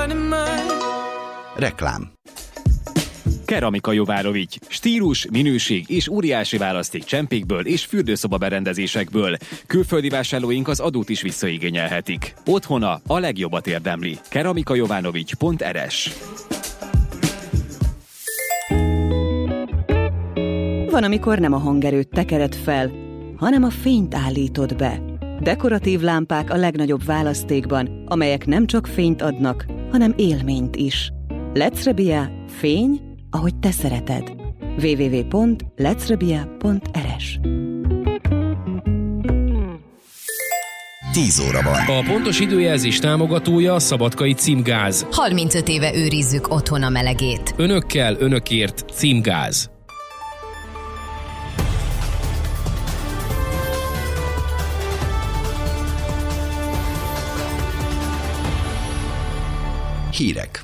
Reklám. Keramika Jovárovics. Stílus, minőség és óriási választék csempékből és fürdőszoba berendezésekből. Külföldi vásárlóink az adót is visszaigényelhetik. Otthona a legjobbat érdemli. keramikajovanovics.rs. Van, amikor nem a hangerőt tekered fel, hanem a fényt állítod be. Dekoratív lámpák a legnagyobb választékban, amelyek nem csak fényt adnak, hanem élményt is. Lecrebia, fény, ahogy te szereted. www.lecrebia.rs. 10 óra van. A pontos időjelzés támogatója a Szabadkai Címgáz. 35 éve őrizzük otthon a melegét. Önökkel, önökért Címgáz. Hírek.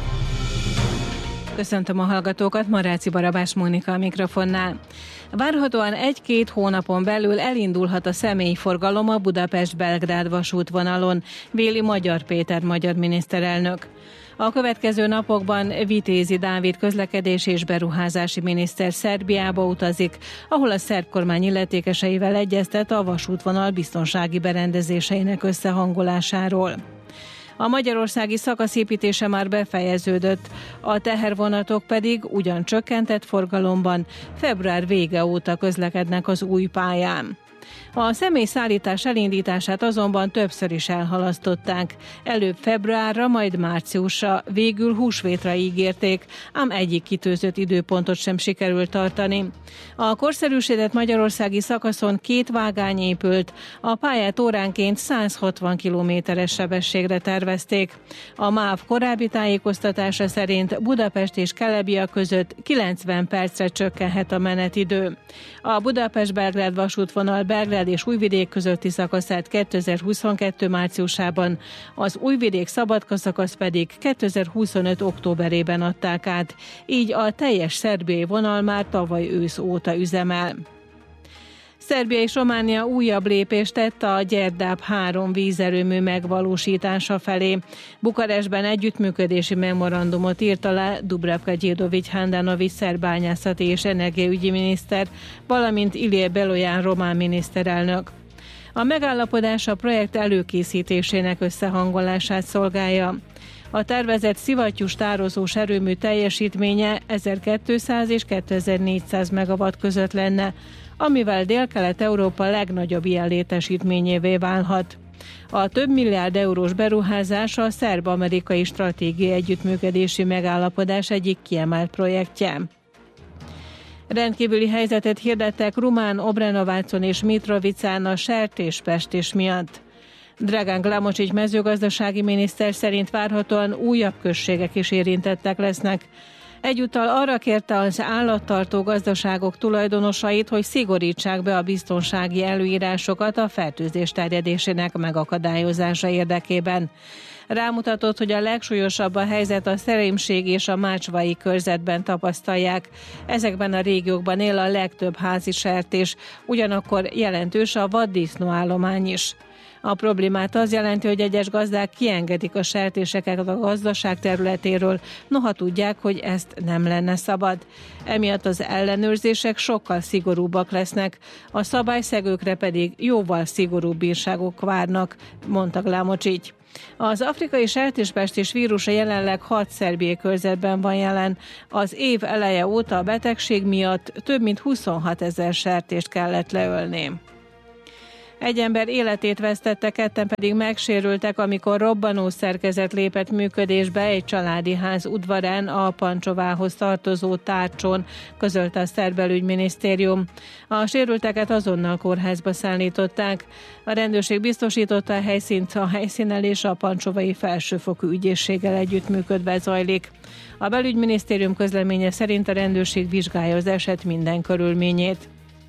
Köszöntöm a hallgatókat, Maráci Barabás Mónika a mikrofonnál. Várhatóan 1-2 hónapon belül elindulhat a személyforgalom a Budapest-Belgrád vasútvonalon, véli Magyar Péter magyar miniszterelnök. A következő napokban Vitézi Dávid közlekedés és beruházási miniszter Szerbiába utazik, ahol a szerb kormány illetékeseivel egyeztet a vasútvonal biztonsági berendezéseinek összehangolásáról. A magyarországi szakasz építése már befejeződött, a tehervonatok pedig ugyan csökkentett forgalomban február vége óta közlekednek az új pályán. A személyszállítás elindítását azonban többször is elhalasztották. Előbb februárra, majd márciusra, végül húsvétra ígérték, ám egyik kitűzött időpontot sem sikerült tartani. A korszerűsített magyarországi szakaszon 2 vágány épült, a pályát óránként 160 km/s sebességre tervezték. A MÁV korábbi tájékoztatása szerint Budapest és Kelebia között 90 percre csökkenhet a menetidő. A Budapest-Belgrád vasútvonal Belgrád és Újvidék közötti szakaszát 2022. márciusában, az Újvidék-Szabadka szakasz pedig 2025. októberében adták át, így a teljes szerbiai vonal már tavaly ősz óta üzemel. Szerbia és Románia újabb lépést tett a Gyerdáp 3 vízerőmű megvalósítása felé. Bukarestben együttműködési memorandumot írt alá Dubravka Gyédovics Handanovics szerb bányászati és energiaügyi miniszter, valamint Ilie Beloyan román miniszterelnök. A megállapodás a projekt előkészítésének összehangolását szolgálja. A tervezett szivattyús tározós erőmű teljesítménye 1200 és 2400 megawatt között lenne, amivel Dél-Kelet-Európa legnagyobb ilyen létesítményévé válhat. A több milliárd eurós beruházás a szerb-amerikai stratégiai együttműködési megállapodás egyik kiemelt projektje. Rendkívüli helyzetet hirdettek Rumán, Obrenovacon és Mitrovicán a sertéspestés miatt. Dragan Glamocsics mezőgazdasági miniszter szerint várhatóan újabb községek is érintettek lesznek. Egyúttal arra kérte az állattartó gazdaságok tulajdonosait, hogy szigorítsák be a biztonsági előírásokat a fertőzés terjedésének megakadályozása érdekében. Rámutatott, hogy a legsúlyosabb a helyzet a Szerémség és a Mácsvai körzetben tapasztalják. Ezekben a régiókban él a legtöbb házi sertés, ugyanakkor jelentős a vaddisznóállomány is. A problémát az jelenti, hogy egyes gazdák kiengedik a sertéseket a gazdaság területéről, noha tudják, hogy ezt nem lenne szabad. Emiatt az ellenőrzések sokkal szigorúbbak lesznek, a szabályszegőkre pedig jóval szigorúbb bírságok várnak, mondta Glamocsics. Az afrikai sertéspestés vírusa jelenleg 6 szerbiai körzetben van jelen. Az év eleje óta a betegség miatt több mint 26 000 sertést kellett leölni. Egy ember életét vesztette, 2 pedig megsérültek, amikor robbanó szerkezet lépett működésbe egy családi ház udvarán a Pancsovához tartozó Tárcson, közölte a szerb belügyminisztérium. A sérülteket azonnal kórházba szállították. A rendőrség biztosította a helyszínt, a helyszínelés a pancsovai felsőfokú ügyészséggel együttműködve zajlik. A belügyminisztérium közleménye szerint a rendőrség vizsgálja az eset minden körülményét.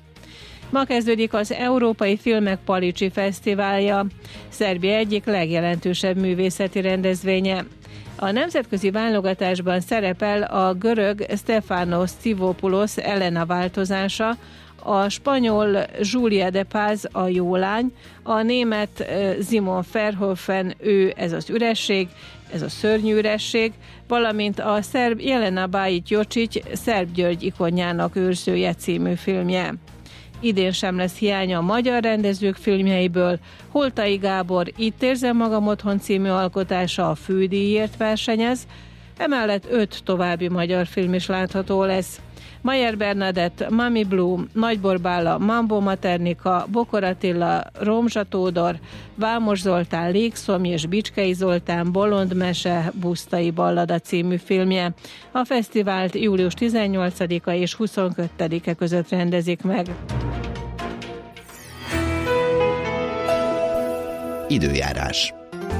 Ma kezdődik az Európai Filmek Palicsi Fesztiválja, Szerbia egyik legjelentősebb művészeti rendezvénye. A nemzetközi válogatásban szerepel a görög Stefanos Tsivopulos Elena változása, a spanyol Julia de Paz a jó lány, a német Simon Verhoeven, ő ez az üresség, ez a szörnyű üresség, valamint a szerb Jelena Bajić-Jocic Szerb György ikonjának őrzője című filmje. Idén sem lesz hiánya a magyar rendezők filmjeiből. Holtai Gábor Itt érzem magam otthon című alkotása a fődíjért versenyez, emellett 5 további magyar film is látható lesz. Mayer Bernadett, Mami Blue, Nagybor Bála, Mambo Maternika, Bokor Attila, Rómzsa Tódor, Vámos Zoltán, Légszomj és Bicskei Zoltán Bolond mese Busztai ballada című filmje. A fesztivált július 18-a és 22-e között rendezik meg. Időjárás.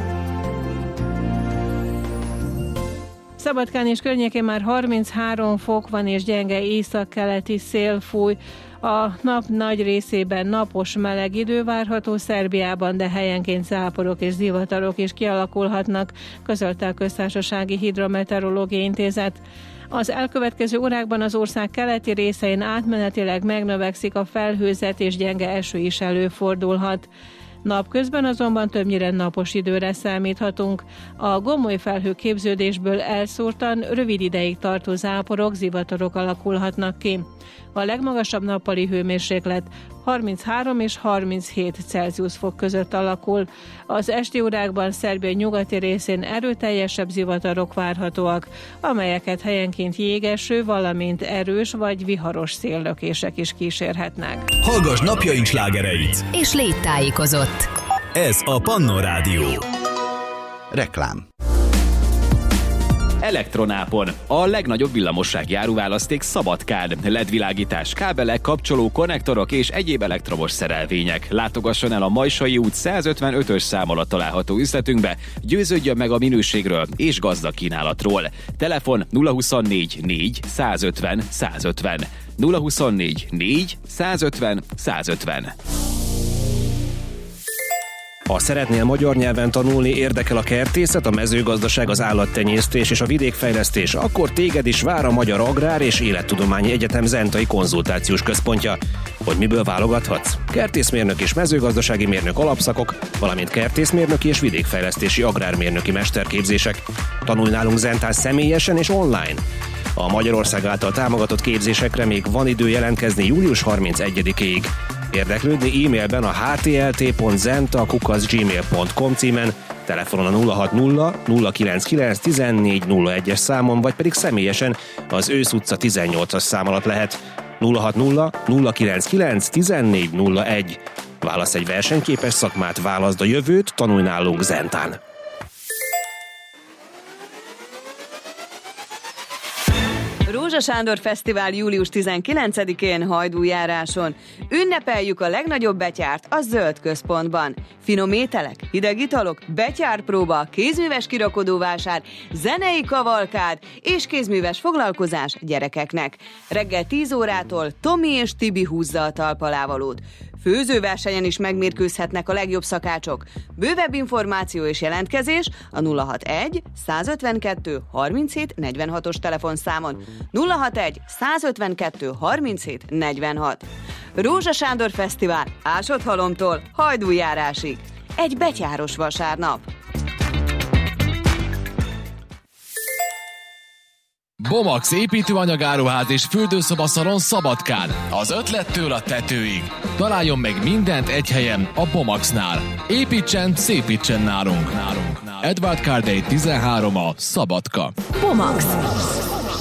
Szabadkán és környékén már 33 fok van, és gyenge északkeleti szél fúj. A nap nagy részében napos, meleg idő várható Szerbiában, de helyenként záporok és zivatarok is kialakulhatnak, közölte a Köztársasági Hidrometeorológiai Intézet. Az elkövetkező órákban az ország keleti részein átmenetileg megnövekszik a felhőzet, és gyenge eső is előfordulhat. Napközben azonban többnyire napos időre számíthatunk. A gomoly felhőképződésből elszórtan rövid ideig tartó záporok, zivatarok alakulhatnak ki. A legmagasabb nappali hőmérséklet 33 és 37 Celsius fok között alakul. Az esti órákban Szerbia nyugati részén erőteljesebb zivatarok várhatóak, amelyeket helyenként jégeső, valamint erős vagy viharos széllökések is kísérhetnek. Hallgass napjaink slágereit! És légy tájékozott! Ez a Pannon Rádió. Reklám. Elektronápon. A legnagyobb villamossági áruválaszték Szabadkán. LED-világítás, kábelek, kapcsoló, konnektorok és egyéb elektromos szerelvények. Látogasson el a Majsai út 155-ös szám alatt található üzletünkbe, győződjön meg a minőségről és gazdag kínálatról. Telefon 024 4 150 150. 024 4 150 150. Ha szeretnél magyar nyelven tanulni, érdekel a kertészet, a mezőgazdaság, az állattenyésztés és a vidékfejlesztés, akkor téged is vár a Magyar Agrár és Élettudományi Egyetem Zentai Konzultációs Központja. Hogy miből válogathatsz? Kertészmérnök és mezőgazdasági mérnök alapszakok, valamint kertészmérnöki és vidékfejlesztési agrármérnöki mesterképzések. Tanulj nálunk Zentán személyesen és online. A Magyarország által támogatott képzésekre még van idő jelentkezni július 31-ig. Érdeklődni e-mailben a htlt.zenta@gmail.com címen, telefonon a 060 099 1401-es számon, vagy pedig személyesen az Ősz utca 18-as szám alatt lehet. 060 099 1401. Válasz egy versenyképes szakmát, válaszd a jövőt, tanulj nálunk Zentán. Rózsa Sándor Fesztivál július 19-én Hajdújáráson. Ünnepeljük a legnagyobb betyárt a Zöld Központban. Finom ételek, hideg italok, betyárpróba, kézműves kirakodóvásár, zenei kavalkád és kézműves foglalkozás gyerekeknek. Reggel 10 órától Tomi és Tibi húzza a talpalávalót. Főzőversenyen is megmérkőzhetnek a legjobb szakácsok. Bővebb információ és jelentkezés a 061 152 37 46-os telefonszámon. 061 152 37 46. Rózsa Sándor Fesztivál Ásodhalomtól Hajdújárásig. Egy betyáros vasárnap. Bomax építőanyagáruház és fürdőszobaszalon Szabadkán. Az ötlettől a tetőig. Találjon meg mindent egy helyen a Bomaxnál. Építsen, szépítsen nálunk. Edward Kardai 13 a Szabadka. Bomax.